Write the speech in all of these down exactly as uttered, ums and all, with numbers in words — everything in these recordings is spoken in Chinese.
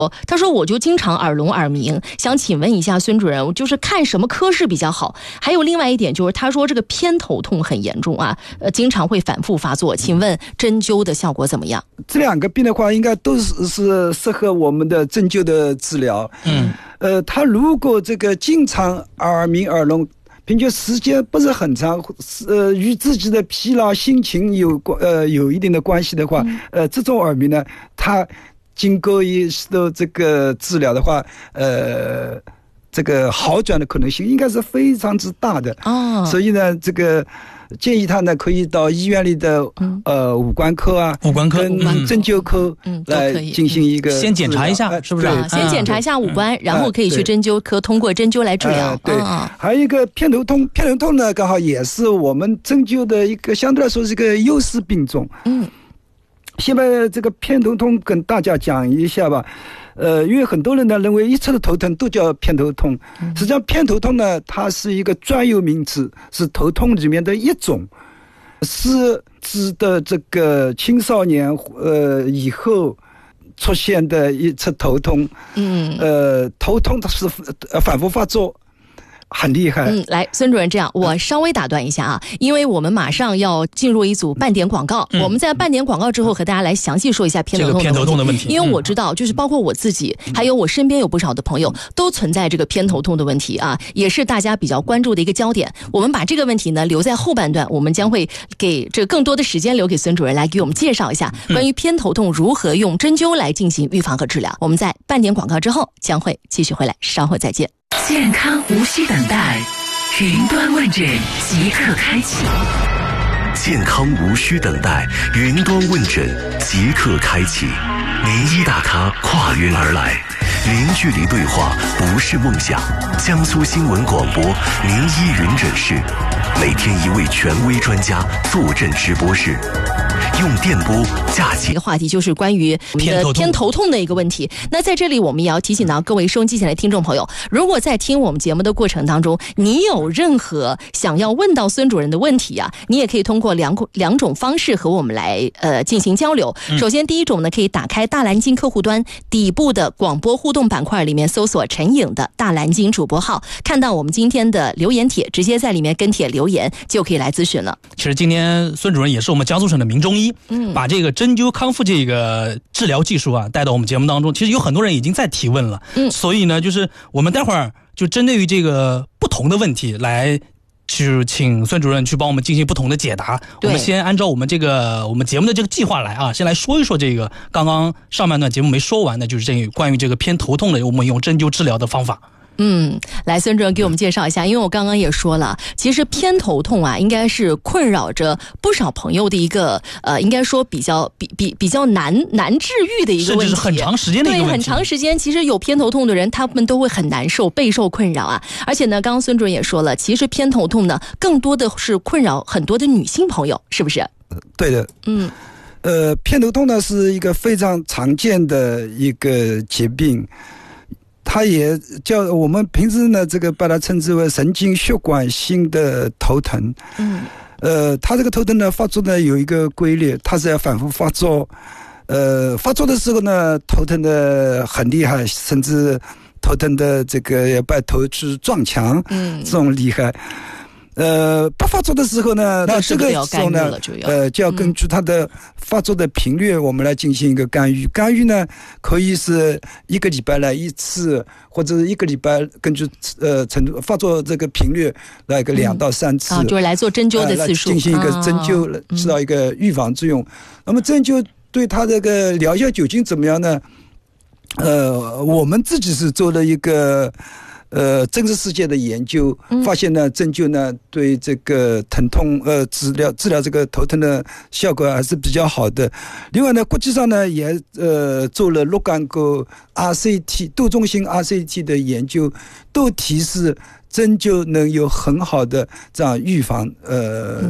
他说我就经常耳聋耳鸣，想请问一下孙主任，就是看什么科室比较好？还有另外一点就是他说这个偏头痛很严重啊，呃，经常会反复发作，请问针灸的效果怎么样？ 这两个病的话应该都是是适合我们的针灸的治疗。嗯，呃，他如果这个经常耳鸣耳聋，并且时间不是很长，呃，与自己的疲劳心情有关呃有一定的关系的话，呃，这种耳鸣呢，他经过一些的这个治疗的话，呃，这个好转的可能性应该是非常之大的。哦，所以呢，这个建议他呢可以到医院里的、嗯、呃五官科啊、 五官科跟针灸科来进行一个、嗯嗯、 先检查一下，呃、是不是？ 啊、先检查一下五官，嗯、然后可以去针灸科，通过针灸来治疗。 呃、对、哦，还有一个偏头痛，偏头痛呢刚好也是我们针灸的一个相对来说是一个优势病种。嗯。现在这个偏头痛跟大家讲一下吧，呃，因为很多人呢认为一侧的头疼都叫偏头痛，实际上偏头痛呢它是一个专有名词，是头痛里面的一种，是指的这个青少年呃以后出现的一侧头痛，嗯，呃，头痛它是反复发作。很厉害。 嗯，来，孙主任，这样我稍微打断一下啊，因为我们马上要进入一组半点广告，嗯、我们在半点广告之后和大家来详细说一下偏头痛的问题。 这个偏头痛的问题， 因为我知道，就是包括我自己，还有我身边有不少的朋友都存在这个偏头痛的问题啊，也是大家比较关注的一个焦点。我们把这个问题呢留在后半段，我们将会给这更多的时间留给孙主任来给我们介绍一下关于偏头痛如何用针灸来进行预防和治疗。我们在半点广告之后将会继续回来，稍后再见。 健康无需等待，云端问诊即刻开启。 健康无需等待，云端问诊即刻开启。名医大咖跨云而来，零距离对话不是梦想。江苏新闻广播名医云诊室，每天一位权威专家坐镇直播室，用电波架起一个话题，就是关于我们的偏头痛的一个问题。那在这里我们也要提醒到各位收音机前的听众朋友，如果在听我们节目的过程当中，你有任何想要问到孙主任的问题啊，你也可以通过两两种方式和我们来呃进行交流。首先第一种呢，可以打开大蓝鲸客户端底部的广播互动板块里面搜索陈颖的大蓝鲸主播号，看到我们今天的留言帖，直接在里面跟帖留言就可以来咨询了。 其实今天孙主任也是我们江苏省的名中医，嗯，把这个针灸康复这个治疗技术啊带到我们节目当中，其实有很多人已经在提问了，嗯，所以呢，就是我们待会儿就针对于这个不同的问题来去请孙主任去帮我们进行不同的解答。我们先按照我们这个我们节目的这个计划来啊，先来说一说这个刚刚上半段节目没说完的，就是这个关于这个偏头痛的我们用针灸治疗的方法。 嗯，来，孙主任给我们介绍一下，因为我刚刚也说了，其实偏头痛啊，应该是困扰着不少朋友的一个呃，应该说比较比比比较难难治愈的一个问题， 甚至是很长时间的一个问题。 对，很长时间，其实有偏头痛的人，他们都会很难受，备受困扰啊。而且呢，刚刚孙主任也说了，其实偏头痛呢，更多的是困扰很多的女性朋友，是不是？ 对的，嗯，呃，偏头痛呢是一个非常常见的一个疾病。它也叫我们平时呢，这个把它称之为神经血管性的头疼。嗯，呃，它这个头疼呢，发作呢有一个规律，它是要反复发作。呃，发作的时候呢，头疼的很厉害，甚至头疼的这个要把头去撞墙，嗯，这种厉害。呃，不发作的时候呢，那这个时候呢，呃，就要根据它的发作的频率，我们来进行一个干预。干预呢，可以是一个礼拜来一次，或者是一个礼拜根据呃程度发作这个频率来个两到三次，嗯啊，就是来做针灸的次数， 呃、进行一个针灸，啊，起到一个预防作用。嗯，那么针灸对它这个疗效究竟怎么样呢？呃，我们自己是做了一个。呃，真实世界的研究发现呢，针灸呢对这个疼痛呃治疗治疗这个头疼的效果还是比较好的。另外呢，国际上呢也呃做了若干个 R C T 多中心 R C T 的研究，都提示针灸能有很好的这样预防呃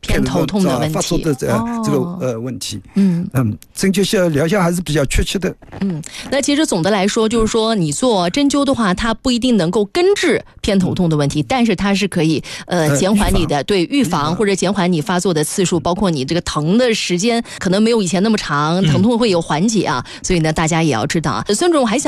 偏头痛的问题发作的这、 哦、 这个呃问题。 嗯嗯，针灸效疗效还是比较确切的。 嗯，那其实总的来说，就是说你做针灸的话，它不一定能够根治偏头痛的问题，但是它是可以呃减缓你的、呃、对预防或者减缓你发作的次数，包括你这个疼的时间可能没有以前那么长，疼痛会有缓解啊。所以呢，大家也要知道啊。孙主任，我还想